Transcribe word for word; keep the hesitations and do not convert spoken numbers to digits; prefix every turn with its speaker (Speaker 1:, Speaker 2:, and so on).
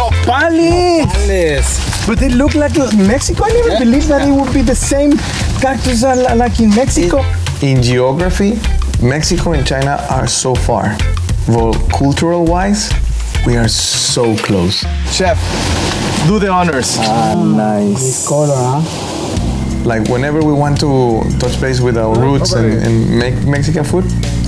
Speaker 1: Nopales.
Speaker 2: But they look like Mexico. I never
Speaker 1: Yeah.
Speaker 2: believed that it would be the same cactus uh, like in Mexico.
Speaker 3: In geography, Mexico and China are so far. Well, cultural wise, we are so close.
Speaker 1: Chef, do the honors.
Speaker 2: Ah, nice.
Speaker 4: Color, huh?
Speaker 3: Like whenever we want to touch base with our roots and, and make Mexican food,